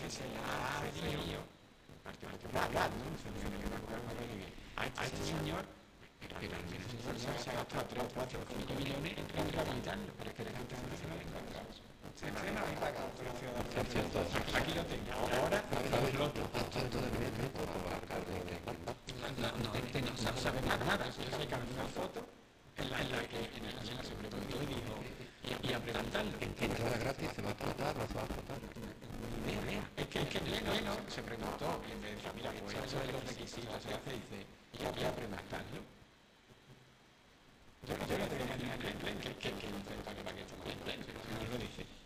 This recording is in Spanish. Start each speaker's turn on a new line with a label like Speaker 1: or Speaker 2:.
Speaker 1: que se le ha cedido particular, ¿no? A este señor, pero al menos ese señor se ha gastado 3, 4, 5 millones en rehabilitarlo, pero es que la gente no se lo encuentra. Se estrena en la corporación de aquí lo tengo. Ahora, el otro. No, este no sabe nada. Yo sé que una foto en la que se preguntó y dijo, y a preguntarlo.
Speaker 2: Entrada gratis, se va a explotar, no se va a explotar.
Speaker 1: Ni idea. Es que Pleno se preguntó y me dijo, mira, pues eso es los requisitos, se hace, dice, y a preguntarlo. Yo no tengo ni idea en Pleno, que intenta que para que estamos en Pleno, pero no lo dice.